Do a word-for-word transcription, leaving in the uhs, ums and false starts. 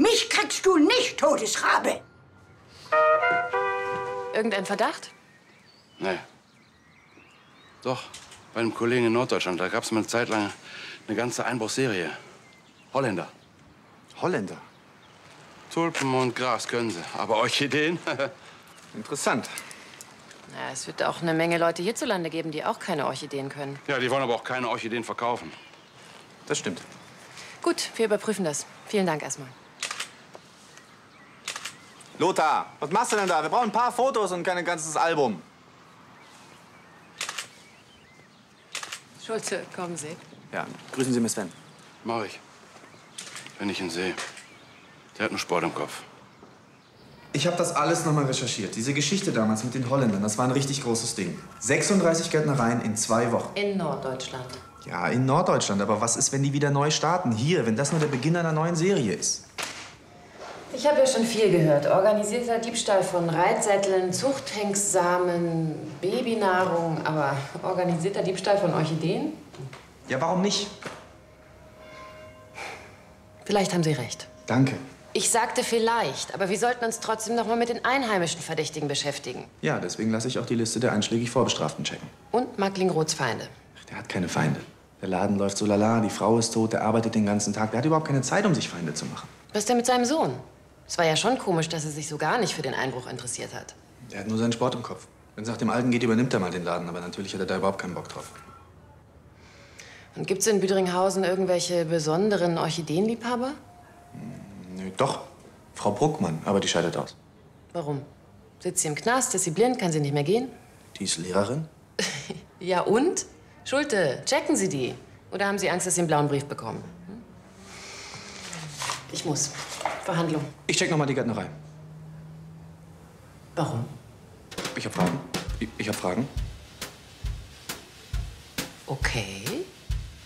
Mich kriegst du nicht, Todesrabe. Irgendein Verdacht? Nee. Doch, bei einem Kollegen in Norddeutschland, da gab es mal eine Zeit lang eine ganze Einbruchsserie. Holländer. Holländer? Tulpen und Gras können sie, aber Orchideen? Interessant. Na, es wird auch eine Menge Leute hierzulande geben, die auch keine Orchideen können. Ja, die wollen aber auch keine Orchideen verkaufen. Das stimmt. Gut, wir überprüfen das. Vielen Dank erstmal. Lothar, was machst du denn da? Wir brauchen ein paar Fotos und kein ganzes Album. Schulze, kommen Sie. Ja, grüßen Sie Miss Sven. Mach ich. Wenn ich ihn sehe. Der hat nur Sport im Kopf. Ich habe das alles noch mal recherchiert. Diese Geschichte damals mit den Holländern, das war ein richtig großes Ding. sechsunddreißig Gärtnereien in zwei Wochen. In Norddeutschland. Ja, in Norddeutschland. Aber was ist, wenn die wieder neu starten? Hier, wenn das nur der Beginn einer neuen Serie ist. Ich habe ja schon viel gehört. Organisierter Diebstahl von Reitsätteln, Zuchthengstsamen, Babynahrung. Aber organisierter Diebstahl von Orchideen? Ja, warum nicht? Vielleicht haben Sie recht. Danke. Ich sagte vielleicht, aber wir sollten uns trotzdem noch mal mit den einheimischen Verdächtigen beschäftigen. Ja, deswegen lasse ich auch die Liste der einschlägig Vorbestraften checken. Und Marklingroths Feinde. Ach, der hat keine Feinde. Der Laden läuft so lala, die Frau ist tot, der arbeitet den ganzen Tag. Der hat überhaupt keine Zeit, um sich Feinde zu machen. Was ist denn mit seinem Sohn? Es war ja schon komisch, dass er sich so gar nicht für den Einbruch interessiert hat. Der hat nur seinen Sport im Kopf. Wenn es nach dem Alten geht, übernimmt er mal den Laden. Aber natürlich hat er da überhaupt keinen Bock drauf. Und gibt's in Büdringhausen irgendwelche besonderen Orchideenliebhaber? Nö, doch. Frau Bruckmann, aber die scheidet aus. Warum? Sitzt sie im Knast? Ist sie blind? Kann sie nicht mehr gehen? Die ist Lehrerin? Ja und? Schulte, checken Sie die. Oder haben Sie Angst, dass Sie einen blauen Brief bekommen? Hm? Ich muss. Verhandlung. Ich check noch mal die Gärtnerei. Warum? Ich hab Fragen. Ich, ich hab Fragen. Okay.